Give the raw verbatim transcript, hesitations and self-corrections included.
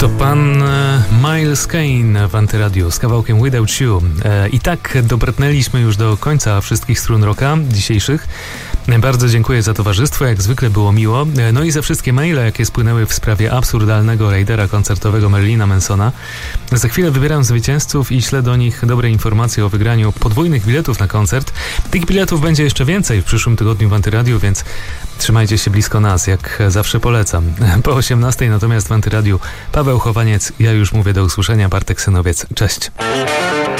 To pan Miles Kane w Antyradiu z kawałkiem Without You. I tak dobrnęliśmy już do końca wszystkich strun rocka dzisiejszych. Bardzo dziękuję za towarzystwo, jak zwykle było miło. No i za wszystkie maile, jakie spłynęły w sprawie absurdalnego rajdera koncertowego Marylina Mansona. Za chwilę wybieram zwycięzców i ślę do nich dobre informacje o wygraniu podwójnych biletów na koncert. Tych biletów będzie jeszcze więcej w przyszłym tygodniu w Antyradiu, więc trzymajcie się blisko nas, jak zawsze polecam. Po osiemnastej natomiast w Antyradiu Paweł Chowaniec, ja już mówię do usłyszenia, Bartek Synowiec. Cześć.